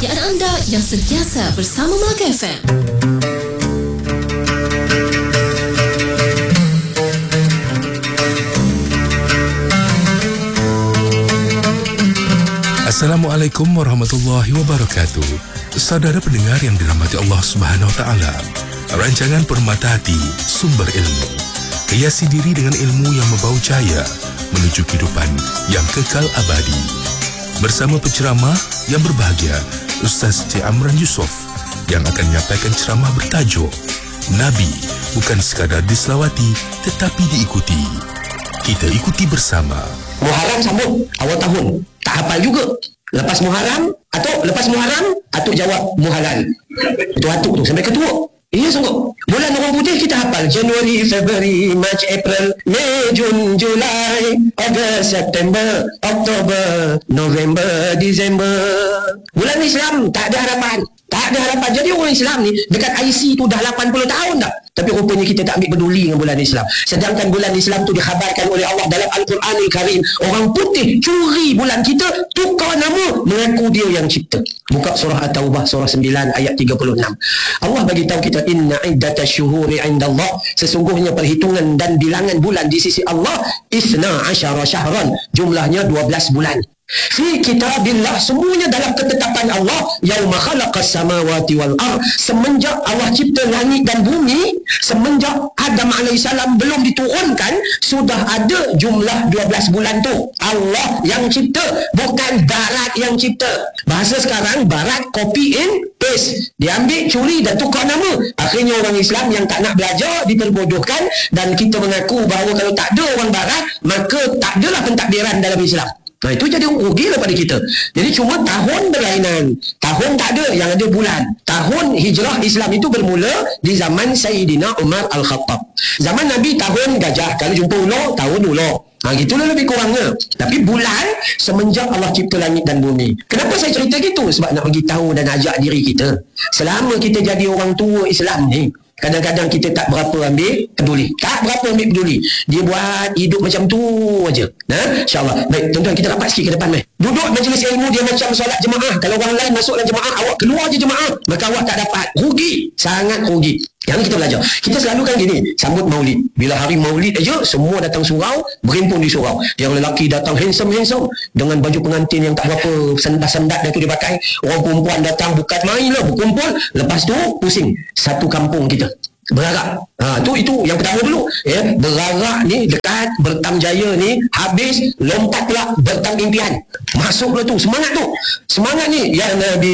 kesiapsiagaan anda yang sentiasa bersama Melaka FM. Assalamualaikum warahmatullahi wabarakatuh. Saudara pendengar yang dirahmati Allah Subhanahu wa taala. Rancangan Permata Hati, sumber ilmu. Hiasi diri dengan ilmu yang membau cahaya menuju kehidupan yang kekal abadi. Bersama penceramah yang berbahagia, Ustaz C. Amran Yusof, yang akan menyampaikan ceramah bertajuk Nabi bukan sekadar diselawati tetapi diikuti. Kita ikuti bersama. Muharram sambut awal tahun. Tak hafal juga. Lepas Muharram, Atuk jawab Muhalal. Itu Atuk tu sampai ketua. Iya sungguh. Bulan orang putih kita hafal. Januari, Februari, March, April, Mei, Jun, Julai, Ogos, September, Oktober, November, Disember. Bulan Islam tak ada harapan. Tak ada harapan. Jadi orang Islam ni dekat IC tu dah 80 tahun dah. Tapi rupanya kita tak ambil peduli dengan bulan Islam. Sedangkan bulan Islam tu dikhabarkan oleh Allah dalam Al-Quran Al-Karim. Orang putih curi bulan kita, tukar nama, mengaku dia yang cipta. Buka surah At-Taubah surah 9 ayat 36. Allah bagi tahu kita, inna iddatash syuhuri 'indallah, sesungguhnya perhitungan dan bilangan bulan di sisi Allah 12 syahran, jumlahnya 12 bulan. Fi kitabillah, semuanya dalam ketetapan Allah. Yauma khalaqas samawati wal ard, semenjak Allah cipta langit dan bumi, semenjak Adam AS belum diturunkan, sudah ada jumlah 12 bulan tu. Allah yang cipta, bukan barat yang cipta. Bahasa sekarang, barat copy and paste, diambil, curi dan tukar nama. Akhirnya orang Islam yang tak nak belajar diperbodohkan, dan kita mengaku bahawa kalau tak ada orang barat, maka tak adalah pentadbiran dalam Islam. Nah, itu jadi rugilah pada kita. Jadi cuma tahun berlainan. Tahun tak ada, yang ada bulan. Tahun hijrah Islam itu bermula di zaman Sayyidina Umar Al-Khattab. Zaman Nabi tahun gajah. Kalau jumpa ular, tahun ular. Gitulah lebih kurangnya. Tapi bulan semenjak Allah cipta langit dan bumi. Kenapa saya cerita gitu? Sebab nak bagi tahu dan ajak diri kita. Selama kita jadi orang tua Islam ni, kadang-kadang kita tak berapa ambil peduli. Tak berapa ambil peduli. Dia buat hidup macam tu aja. InsyaAllah. Baik, tuan-tuan, kita rapat sikit ke depan. Duduk majlis ilmu dia macam solat jemaah. Kalau orang lain masuk dalam jemaah, awak keluar je jemaah, maka awak tak dapat. Rugi. Sangat rugi. Yang kita belajar. Kita selalu kan gini, sambut maulid. Bila hari maulid aja, semua datang surau, berhimpun di surau. Yang lelaki datang handsome-handsome, dengan baju pengantin yang tak berapa sendat-sendat dah tu dia pakai. Orang perempuan datang, bukan main lah, berkumpul. Lepas tu, pusing. Satu kampung kita berarak. Itu yang pertama dulu. Berarak ni dekat Bertam Jaya ni, habis lompat pula Bertam Impian. Masuk pula tu. Semangat tu. Semangat ni. Ya Nabi